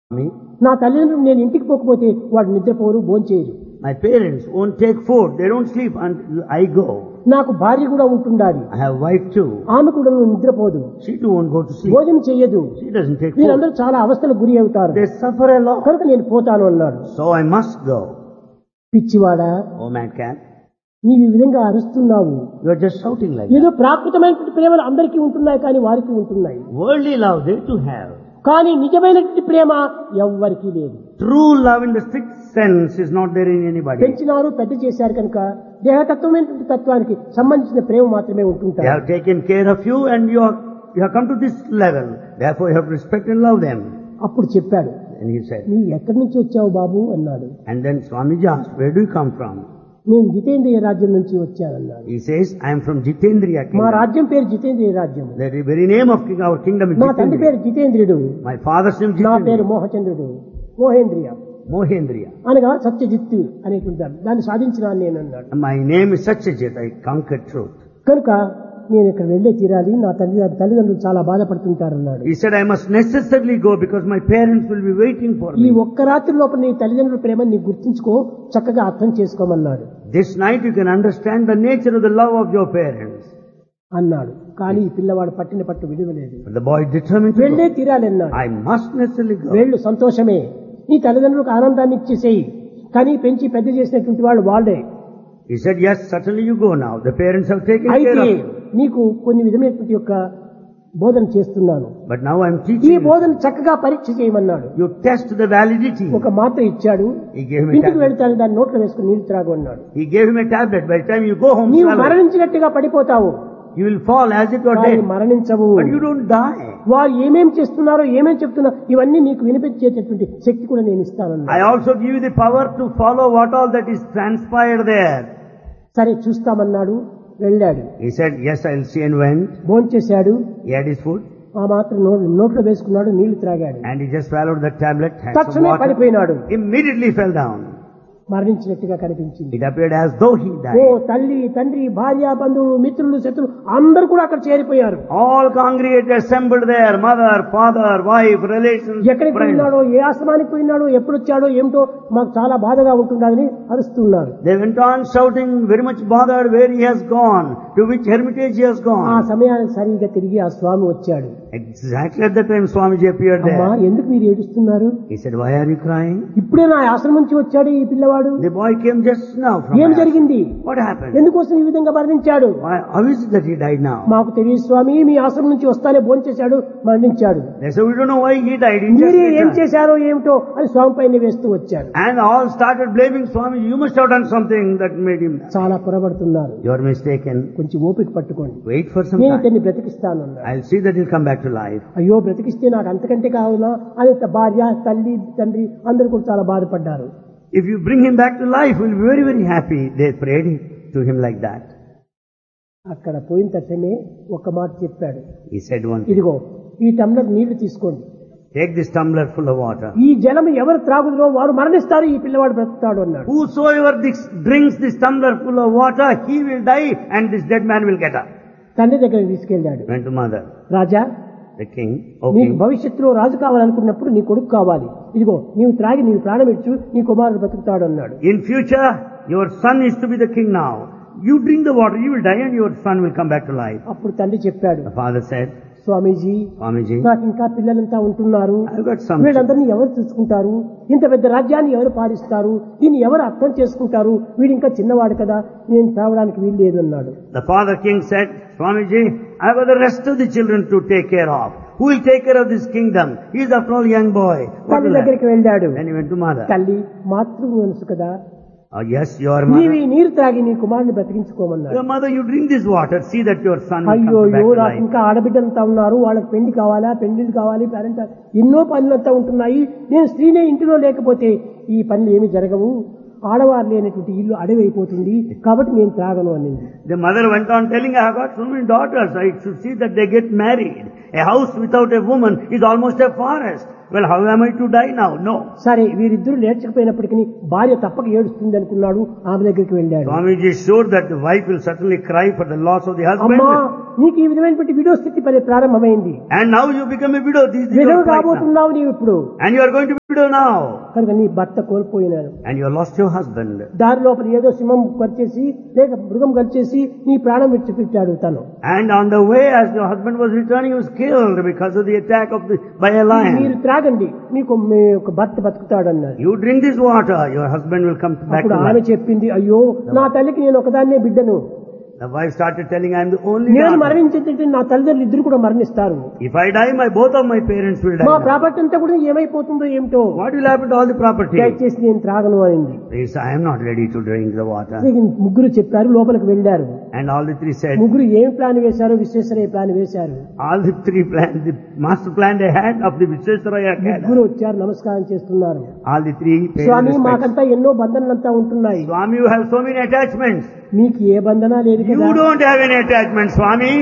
me. నా తల్లిదండ్రులు నేను ఇంటికి పోకపోతే వాడు నిద్రపోరు భోంచేయరు. My parents won't take food. They don't sleep until I go. నాకు భార్య కూడా ఉంటుండాలి. I have wife too. ఆమె కూడా నిద్రపోదు. She too won't go to sleep. భోజనం చెయ్యదు. She doesn't take food. వీరందరూ చాలా అవస్థలకు గురి అవుతారు. They suffer a lot. కనుక నేను పోతాను అన్నాడు. So I must go. పిచ్చివాడా, Oh madcat, నీవు ఈ విధంగా అరుస్తున్నావు. you are just shouting like ఏదో that. ప్రాకృతమైనటువంటి ప్రేమలు అందరికీ ఉంటున్నాయి, కానీ వారికి ఉంటున్నాయి. Worldly love they too have. కానీ నిజమైనటువంటి ప్రేమ ఎవ్వరికీ లేదు. True love in the strict sense is not there in anybody. పెంచినారు, పెద్ద చేశారు కనుక దేహతత్వమైనటువంటి తత్వానికి సంబంధించిన ప్రేమ మాత్రమే They ఉంటుంటారు. have taken care of you and you have come to this level. Therefore you have to respect and love them. అప్పుడు చెప్పాడు, And he said, నీ ఎక్కడి నుంచి వచ్చావు బాబు అన్నాడు. and then Swamiji asked, where do you come from? నేను జితేంద్రియ రాజ్యం నుంచి వచ్చానన్నాడు. He says, I am from Jitendriya మా kingdom. రాజ్యం పేరు జితేంద్రియ రాజ్యం. The very name of our kingdom is నా తండ్రి Jitendriya. పేరు జితేంద్రుడు, My father's name నా పేరు Jitendriya. మోహచంద్రుడు, మోహేంద్రియ Mohendriya. అనగా సత్యజిత్తు అనేటువంటి దాన్ని సాధించినాను నేను అన్నాడు. My name is Satyajit. I conquered truth. కనుక నేను ఇక్కడ వెళ్ళే తీరాలి, నా తల్లిదండ్రులు చాలా బాధపడుతుంటారన్నాడు. He said, I must necessarily go because my parents will be waiting for ఈ me. ఒక్క రాత్రి లోపల నీ తల్లిదండ్రుల ప్రేమను నీకు గుర్తుంచుకో, చక్కగా అర్థం చేసుకోమన్నాడు This night you can understand the nature of the love of your parents. అన్నాడు. కానీ ఈ పిల్లవాడు పట్టిన పట్టు విలువలేదు. But the boy determined to వెళ్ళే go. తీరాలి అన్నాడు. I must necessarily go. వెళ్ళు, సంతోషమే, నీ తల్లిదండ్రులకు ఆనందాన్ని ఇచ్చేసేయి, కానీ పెంచి పెద్ద చేసినటువంటి వాళ్ళు వాళ్ళే. He said, yes, certainly you go now. The parents have taken care అయితే of you. నీకు కొన్ని విధమైనటువంటి యొక్క బోధన చేస్తున్నాను, But now I'm ఈ teaching you. బోధన చక్కగా పరీక్ష చేయమన్నాడు. You test the validity. ఒక మాత్ర ఇచ్చాడు, He gave him a ఇంటికి tablet. వెళ్తాను దాన్ని నోట్లో వేసుకుని నీళ్లు త్రాగు అన్నాడు. He gave him a tablet. By the time you go home, నీవు swallow it. మరణించినట్టుగా పడిపోతావు, You will fall as if you are కానీ dead. మరణించవు. But you don't die. వారు ఏమేం చేస్తున్నారో ఏమేం చెప్తున్నారో ఇవన్నీ నీకు వినిపించేటటువంటి శక్తి కూడా నేను ఇస్తానన్నా. I also give you the power to follow what all that is transpired there. సరే చూస్తామన్నాడు. వెళ్ళాడు, He said, yes, I'll see, and went. భోంచేశాడు. He had his food ఆ మాత్రం నోట్లో వేసుకున్నాడు, నీళ్లు త్రాగాడు. and he just swallowed the tablet, had some తక్షణమే water, పడిపోయినాడు. immediately fell down. మరణించినట్టుగా కనిపించింది. It appeared as though he oh died. తల్లి, తండ్రి, భార్య, బంధువులు, మిత్రులు, శత్రులు అందరూ కూడా అక్కడ చేరిపోయారు. All congregate assembled there, mother, father, wife, relations, ఎక్కడికి friends. పోయినాడో, ఏ ఆశ్రమానికి పోయినాడో, ఎప్పుడు వచ్చాడో ఏమిటో మాకు చాలా బాధగా ఉంటుందని అరుస్తున్నారు. They went on shouting, very much bothered where he has gone, to which hermitage he has ఆ gone. సమయానికి సరిగ్గా తిరిగి ఆ స్వామి వచ్చాడు. Exactly at the time Swamiji appeared అమ్మా, there. ఎందుకు మీరు ఏడుస్తున్నారు? He said, why are you crying? ఇప్పుడే నా ఆశ్రమం నుంచి వచ్చాడు ఈ పిల్లవాడు. The boy came just now from ఏం Assam. జరిగింది? What happened? ఎందుకోసం ఈ విధంగా మరణించాడు? Why, how is it that he died now? మాకు తెలియదు స్వామి, మీ ఆశ్రమం నుంచి వస్తానే భోంచేశాడు, మరణించాడు. They said, we don't know why he died. He just మీరే ఏం returned. చేశారో ఏమిటో అని స్వామి పైన వేస్తూ వచ్చారు. And all started blaming Swamiji. You must have done something that made him die. చాలా పొరబడుతున్నారు. You are mistaken. కొంచెం ఓపిక పట్టుకోండి, Wait for some నేను time. ఇతన్ని బ్రతికిస్తాను అన్నాడు. I'll see that he'll come back to life. అయ్యో బ్రతికిస్తే నాకు అంతకంటే కావాలా అని భార్య, తల్లి, తండ్రి అందరూ కూడా చాలా బాధపడ్డారు. If you bring him back to life, we'll be very, very happy. They prayed to him like that. అక్కడ పోయిన తక్షణమే ఒక మాట చెప్పాడు. He said one thing. ఇదిగో ఈ టంబ్లర్ నీళ్లు తీసుకోండి, Take this tumbler full of water. ఈ జలం ఎవరు త్రాగుదురో వారు మరణిస్తారు, ఈ పిల్లవాడు బ్రతుకుతాడు అన్నాడు. Whosoever drinks this tumbler full of water, he will die and this dead man will get up. తండ్రి దగ్గరికి తీసుకెళ్ళాడు. Went to mother. Raja, The king, O నీకు king, భవిష్యత్తులో రాజు కావాలనుకున్నప్పుడు నీ కొడుకు కావాలి, ఇదిగో నీవు త్రాగి నీవు ప్రాణం ఇచ్చు, నీ కుమారుడు బ్రతుకుతాడు అన్నాడు. in future, your son is to be the king now. You drink the water, you will die and your son will come back to life. అప్పుడు తండ్రి చెప్పాడు, The father said, Swamiji, Swamiji, నాకు ఇంకా పిల్లలంతా ఉంటున్నారు, I've got some. వీళ్ళందరినీ ఎవరు చూసుకుంటారు? ఇంత పెద్ద రాజ్యాన్ని ఎవరు పాలిస్తారు? దీన్ని ఎవరు అర్థం చేసుకుంటారు? వీడు ఇంకా చిన్నవాడు కదా, నేను తావడానికి వీలు లేదు అన్నాడు. The father king said, Swamiji, I've got the rest of the children to take care of. Who will take care of this kingdom? He is after all a young boy. What తల్లి will దగ్గరికి happen? వెళ్ళాడు. Then he went to mother. తల్లి, మాతృ మనసు కదా, Oh, yes, your నీవి mother. నీరు త్రాగి నీ కుమారుని బ్రతికించుకోమన్నాడు. Your mother, you drink this water. See that your son will అయ్యో come back to నాకు life. ఇంకా ఆడబిడ్డలంతా ఉన్నారు, వాళ్ళకి పెళ్లి కావాలా, పెళ్లిళ్ళు కావాలి, పేరెంట్ ఎన్నో పనులంతా ఉంటున్నాయి, నేను స్త్రీనే ఇంటిలో లేకపోతే ఈ పనులు ఏమి జరగవు, ఆడవారు లేనటువంటి ఇల్లు అడవి అయిపోతుంది, కాబట్టి నేను త్రాగను అనింది. The mother went on telling, I have got so many daughters. I should see that they get married. A house without a woman is almost a forest. Well, how am I to die now? No. సరే వీరిద్దరూ లేచకపోయినప్పటికీ భార్య తప్పక ఏడుస్తుంది అనుకున్నాడు. ఆమె దగ్గరికి వెళ్ళాడు. Swamiji is sure that the wife will certainly cry for the loss of the husband. అమ్మా, నీకు ఈ విధమైనటువంటి విడో స్థితి ప్రారంభమైంది, And now you become a widow. This is విడవ your plight now. కాబోతున్నావు నీవు ఇప్పుడు. And you are going to do now? కనుక నీ భర్త కోల్పోయినాను. And you have lost your husband. దారి లోపల ఏదో సింహం కలిచేసి లేక మృగం కలిచేసి నీ ప్రాణం విడిచిపెట్టాడు తను. And on the way, as your husband was returning, he was killed because of the attack by a lion. మీరు త్రాగండి, మీకు మీ యొక్క భర్త బతుకుతాడు అన్నారు. You drink this water, your husband will come back to అప్పుడు ఆమె life. చెప్పింది, అయ్యో నా తల్లికి నేను ఒకదాన్నే బిడ్డను, The wife started telling, I am the only నేను daughter. మరణించేటంటే నా తల్లిదండ్రులు ఇద్దరు కూడా మరణిస్తారు. If I die, both of my parents will మా die. ప్రాపర్టీ అంతా కూడా ఏమైపోతుందో ఏమిటో, What will happen to all the property? దయచేసి నేను త్రాగను అనింది. Yes, I am not ready to drink the water. ముగ్గురు చెప్పారు, లోపలికి వెళ్ళారు. And all the three said, ముగ్గురు ఏం ప్లాన్ వేశారో విశ్వేశ్వరయ్య ప్లాన్ వేశారు. all the three plans, the master plan they had of the Vishwesvaraya Academy. ముగ్గురు వచ్చారు, నమస్కారం చేస్తున్నారు. All the three paid Swamy respects. మాకంతా ఎన్నో బంధనలంతా ఉంటున్నాయి, Swami, you have so many attachments. మీకు ఏ బంధన లేదు You కదా, don't have any attachment, Swami.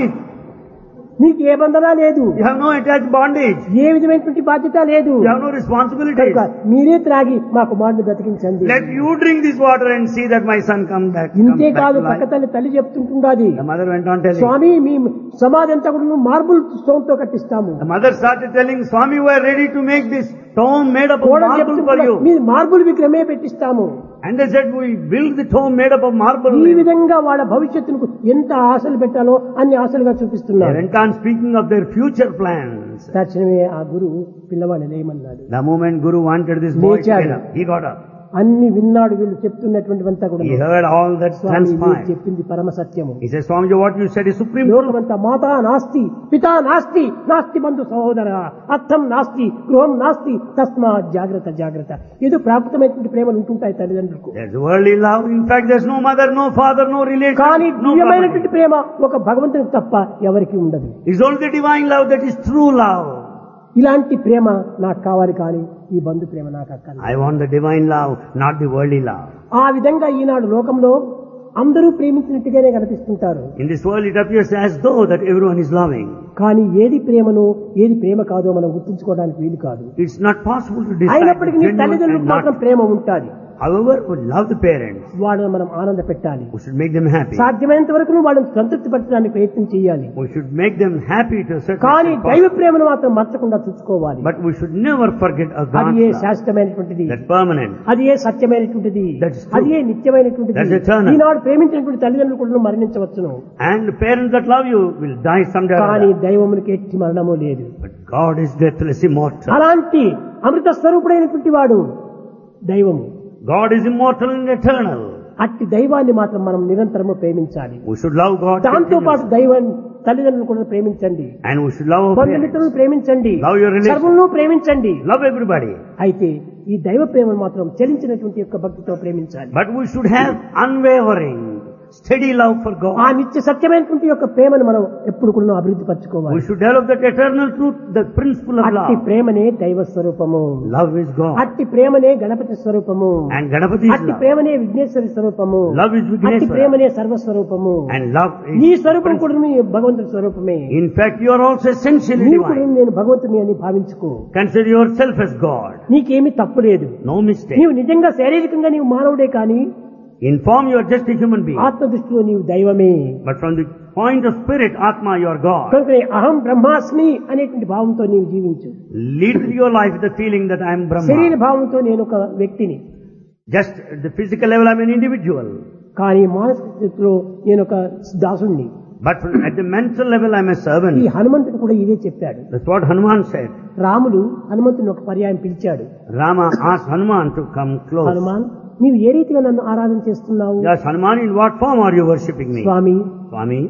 మీకు ఏ బంధన లేదు, You have no attached bondage. ఏ విధమైనటువంటి బాధ్యత లేదు. You have no responsibilities. కనుక మీరే త్రాగి మా కుమారుని బ్రతికించండి. Let you drink this water and see that my son comes back ఇంతే to కాదు, life. పక్క తల్లి చెప్తుంటున్నది, The mother went on telling. స్వామి మీ సమాధి అంతా కూడా మార్బుల్ స్టోన్ తో కట్టిస్తాము. The mother started telling, Swami, we are ready to make this tomb made up of కూడా marble for చెప్తున్నారు, you. మీ మార్బుల్ విగ్రహమే పెట్టిస్తాము. And they said, we build the tomb made up of marble. ఈ విధంగా వాళ్ళ భవిష్యత్తుకు ఎంత ఆశలు పెట్టాలో అన్ని ఆశలుగా They చూపిస్తున్నారు. went on speaking of their future plans. తక్షణమే ఆ గురువు పిల్లవాడిని లేమన్నాడు. The moment Guru wanted this boy to లేచాడు. get up, he got up. అన్ని విన్నాడు, వీళ్ళు చెప్తున్నటువంటివంతా కూడా. He heard all that స్వామి మీరు transpired. చెప్పింది పరమ సత్యము. He said, Swamiji, what you said is supreme truth. లోకమంతా మాతా నాస్తి, పితా నాస్తి, నాస్తి బంధు సహోదర, అర్థం నాస్తి, గృహం నాస్తి, తస్మా జాగ్రత్త జాగ్రత్త. ఏదో ప్రాకృతమైనటువంటి ప్రేమలు ఉంటుంటాయి తల్లిదండ్రులకు, There's worldly love. In fact, there's no mother, no father, no relation, కానీ no దివ్యమైనటువంటి property. ప్రేమ ఒక భగవంతునికి తప్ప ఎవరికి ఉండదు. It's only the divine love that is true love. ఇలాంటి ప్రేమ నాకు కావాలి, కానీ ఈ బంధు ప్రేమ నాకు అక్కర్లేదు. I want the divine love, not the worldly love. ఆ విధంగా ఈనాడు లోకంలో అందరూ ప్రేమించినట్టుగానే కనిపిస్తుంటారు, In this world, it appears as though that everyone is loving. కానీ ఏది ప్రేమను ఏది ప్రేమ కాదో మనం గుర్తించుకోవడానికి వీలు కాదు. It's not possible to decide అయినప్పటికీ నీ genuine తల్లిదండ్రులకు and మాత్రం not. ప్రేమ ఉంటుంది. However, we love the parents. వాళ్ళని మనం ఆనంద పెట్టాలి. We should make them happy. సాధ్యమైనంత వరకు వాళ్ళని సంతృప్తి పరచడానికి ప్రయత్నం చేయాలి, We should make them happy to a certain కానీ extent. దైవ ప్రేమను మాత్రం మర్చకుండా చూసుకోవాలి. But we should never forget a అది God's A love. శాశ్వతమైనటువంటిది, That's permanent. అది ఏ సత్యమైనటువంటిది, That's true. అది ఏ నిత్యమైనటువంటిది. That's eternal. ఈనాడు ప్రేమించినటువంటి తల్లిదండ్రులు కూడా మరణించవచ్చును, And the parents that love you will die someday or కానీ other. దైవమునికి ఎట్టి మరణము లేదు. But God is deathless, immortal. అలాంటి అమృత స్వరూపుడైనటువంటి వాడు దైవము. God is immortal and eternal. అట్టి దైవాన్ని మాత్రం మనం నిరంతరము ప్రేమించాలి. We should love God దాంతో పాటు continuously. దైవాన్ని తల్లిదండ్రులను కూడా ప్రేమించండి, And we should love our బంధుమిత్రులను parents. ప్రేమించండి, Love your relations. సర్వులను ప్రేమించండి. Love everybody. అయితే ఈ దైవ ప్రేమను మాత్రం చలించినటువంటి యొక్క భక్తితో ప్రేమించాలి. But we should have unwavering, steady love for ఆ God. నిత్య సత్యమైనటువంటి యొక్క ప్రేమను మనం ఎప్పుడు కూడా అభివృద్ధి We పరచుకోవాలి. should develop that eternal truth, the principle of అట్టి love. ప్రేమనే దైవ స్వరూపము, Love is God. అట్టి ప్రేమనే గణపతి స్వరూపము, And Ganapati is అట్టి love. ప్రేమనే విఘ్నేశ్వరి స్వరూపము, Love is అట్టి Vigneshwara. ప్రేమనే సర్వస్వరూపము. And love నీ is స్వరూపం principle. కూడా నీ భగవంతుడి స్వరూపమే. In fact, you are also essentially నీవు కూడా divine. నేను భగవంతుని అని భావించుకో, Consider yourself as God. నీకేమీ తప్పు లేదు. No mistake. నీవు నిజంగా శారీరకంగా నీవు మానవుడే, కానీ In form, you are just a human being. ఆత్మ దృష్టిలో నీవు దైవమే. But from the point of spirit, Atma, you are God. కనుక అహం బ్రహ్మాస్మి అనేటువంటి భావంతో నీవు జీవించు. Lead your life with the feeling that I am శరీర Brahma. భావంతో నేను ఒక వ్యక్తిని, Just at the physical level, I am an individual. కానీ మానసిక స్థితిలో నేను ఒక దాసుణ్ణి. But at the mental level, I am a ఈ servant. హనుమంతుడు కూడా ఇదే చెప్పాడు. That's what Hanuman said. రాముడు హనుమంతుని ఒక పర్యాయం పిలిచాడు. Rama asked Hanuman to come close. Hanuman, నీవు ఏ రీతిగా నన్ను ఆరాధన చేస్తున్నావు? Yes, Hanuman, in what form are you worshipping me? Swamy, Swami,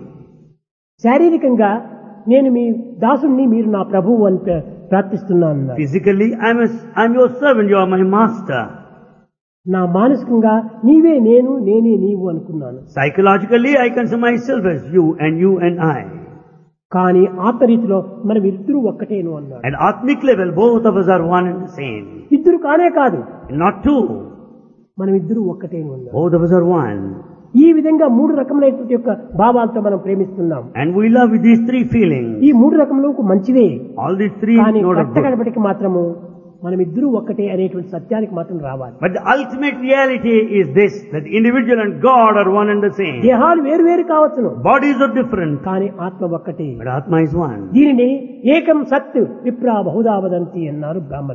శారీరకంగా నేను మీ దాసుణ్ణి, మీరు నా ప్రభువు అని ప్రార్థిస్తున్నాను అన్నాడు. physically, I am your servant, you are my master. నా మానసికంగా నీవే నేను, నేనే నీవు అనుకున్నాను. Psychologically, I consider myself as you and I. కానీ ఆత్మరీతిలో మనం ఇద్దరు ఒక్కటేను అన్నాడు. At Atmic level, both of us are one and the same. ఇద్దరు కానే కాదు, Not two. మనం ఇద్దరు ఒక్కటేను అన్నాడు. Both of us are one. ఈ విధంగా మూడు రకములైనటువంటి యొక్క భావాలతో మనం ప్రేమిస్తున్నాం. And we love with these three feelings. ఈ మూడు రకములకు మంచివే, All these three కానీ note of కట్ట good. గడపటికి మాత్రము మనం ఇద్దరు ఒక్కటే అనేటువంటి సత్యానికి మాత్రం రావాలి. But the ultimate reality is this, that the individual and God are one and the same. దేహాలు వేరు వేరు కావచ్చును, Bodies are different, కానీ ఆత్మ ఒక్కటే. but Atma is one. దీనిని ఏకం సత్ విప్రా బహుదా వదంతి అన్నారు బ్రాహ్మణులు.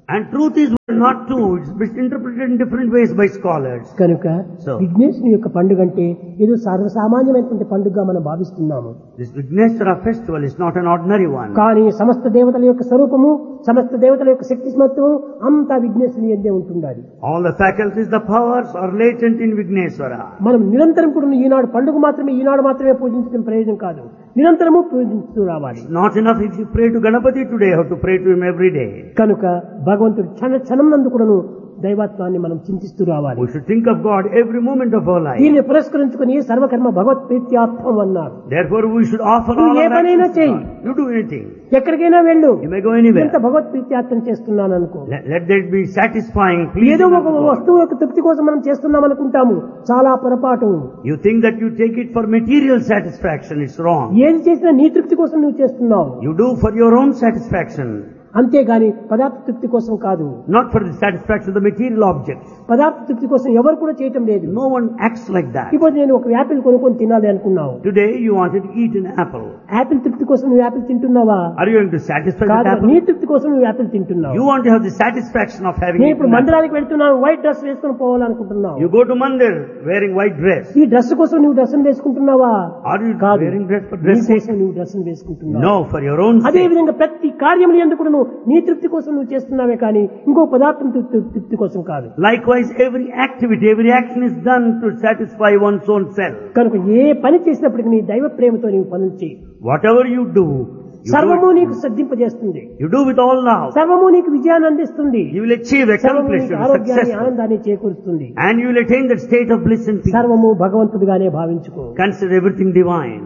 And truth is not true. It's interpreted in different ways by scholars. కనుక So. విఘ్నేశ్వరుని యొక్క పండుగ అంటే ఏదో సర్వసామాన్యమైనటువంటి పండుగగా మనం భావిస్తున్నాము. This Vigneshwara festival is not an ordinary one. కానీ సమస్త దేవతల యొక్క స్వరూపము, సమస్త దేవతల యొక్క శక్తిమత్వము అంతా విఘ్నేశ్వరుని యందే ఉంటుండాలి. All the faculties, the powers are latent in Vigneshwara. మనం నిరంతరం కూడా ఈనాడు పండుగ మాత్రమే ఈనాడు మాత్రమే పూజించడం ప్రయోజనం కాదు, నిరంతరము పూజిస్తూ రావాలి. It's not enough if you pray to Ganapati today, you have to pray to him every day. కనుక భగవంతుడు క్షణం నందు కూడాను దైవత్వాన్ని మనం చింతిస్తూ రావాలి. We should think of God every moment of our life. దీన్ని పురస్కరించుకుని సర్వకర్మ భగవత్ ప్రీత్యార్థం అన్నారు. Therefore we should offer నువ్వు all ఏ our పనైనా actions to చెయ్యి. God. You do anything. ఎక్కడికైనా వెళ్ళు, You may go anywhere. ఎంత భగవత్ ప్రీత్యార్థం చేస్తున్నాను అనుకో. Let that be satisfying, ఏదో pleasing ఒక unto God. వస్తువు యొక్క తృప్తి కోసం మనం చేస్తున్నాం అనుకుంటాము, చాలా పొరపాటు. You think that you take it for material satisfaction, it's wrong. ఏది చేసినా నీ తృప్తి కోసం నువ్వు చేస్తున్నావు, You do for your own satisfaction, అంతేగాని పదార్థ తృప్తి కోసం కాదు. not for the satisfaction of the material objects. పదార్థ తృప్తి కోసం ఎవరు కూడా చేయటం లేదు. No one acts like that. ఇప్పుడు నేను ఒక యాపిల్ కొనుక్కొని తినాలి అనుకున్నావు, Today you wanted to eat an apple. Apple తృప్తి కోసం నువ్వు యాపిల్ తింటున్నావా? Are you going to satisfy that కాదు, apple? నీ తృప్తి కోసం నువ్వు యాపిల్ తింటున్నావు. You want to have the satisfaction of having నేను eaten ఇప్పుడు an apple. మందిరానికి వెళ్తున్నాను, వైట్ డ్రెస్ వేసుకొని పోవాలనుకుంటున్నావు. You go to mandir wearing white dress. ఈ డ్రెస్ కోసం నువ్వు డ్రెస్ వేసుకుంటున్నావా? Are you కాదు, wearing dress for నీ dress sake? కోసం నువ్వు dress వేసుకుంటున్నావు. No, for your own అదే sake. విధంగా ప్రతి కార్యములు ఎందుకు నువ్వు నీ తృప్తి కోసం నువ్వు చేస్తున్నావే కానీ ఇంకో పదార్థం తృప్తి కోసం కాదు. Likewise, every activity, every action is done to satisfy one's own self. కనుక ఏ పని చేసినప్పటికీ నీ దైవ ప్రేమతో నీవు పనులు చేయి. Whatever you do, సర్వము నీకు సిద్ధింపజేస్తుంది, you do with all love. సర్వము నీకు విజయాన్ని అందిస్తుంది, You will achieve, సర్వము accomplish, నీకు you will be ఆరోగ్యాన్ని successful. ఆనందాన్ని చేకూరుస్తుంది. And you will attain that state of bliss and peace. సర్వము భగవంతుడిగానే భావించుకో. Consider everything divine.